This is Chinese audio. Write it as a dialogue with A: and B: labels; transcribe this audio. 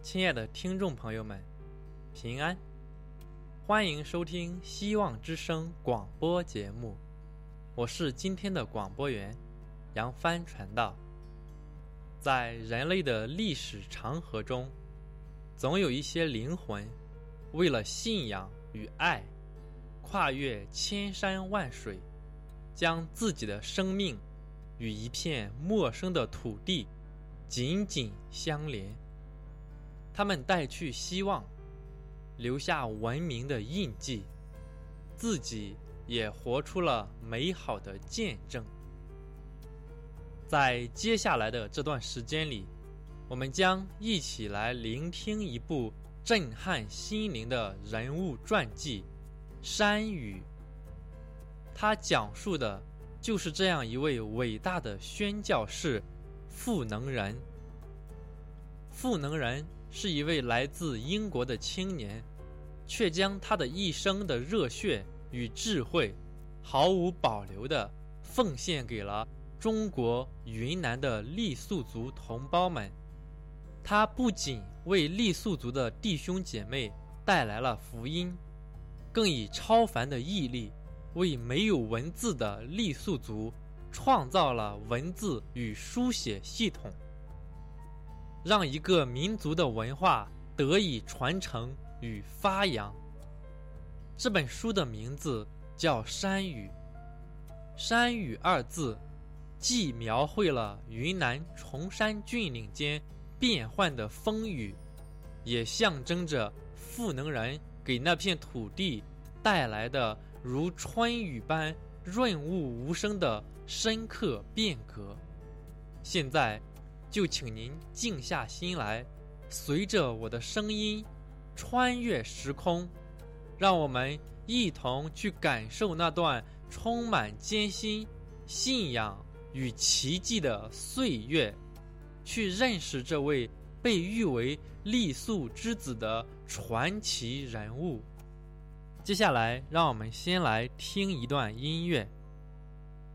A: 亲爱的听众朋友们，平安，欢迎收听希望之声广播节目，我是今天的广播员杨帆传道。在人类的历史长河中，总有一些灵魂为了信仰与爱，跨越千山万水，将自己的生命与一片陌生的土地紧紧相连。他们带去希望，留下文明的印记，自己也活出了美好的见证。在接下来的这段时间里，我们将一起来聆听一部震撼心灵的人物传记《山雨》。它讲述的就是这样一位伟大的宣教士赋能人。赋能人是一位来自英国的青年，却将他的一生的热血与智慧毫无保留地奉献给了中国云南的傈僳族同胞们。他不仅为傈僳族的弟兄姐妹带来了福音，更以超凡的毅力为没有文字的傈僳族创造了文字与书写系统，让一个民族的文化得以传承与发扬。这本书的名字叫《山雨》，山雨二字既描绘了云南崇山峻岭间变幻的风雨，也象征着赋能人给那片土地带来的如春雨般润物无声的深刻变革。现在就请您静下心来，随着我的声音穿越时空，让我们一同去感受那段充满艰辛、信仰与奇迹的岁月，去认识这位被誉为傈僳之子的传奇人物。接下来让我们先来听一段音乐。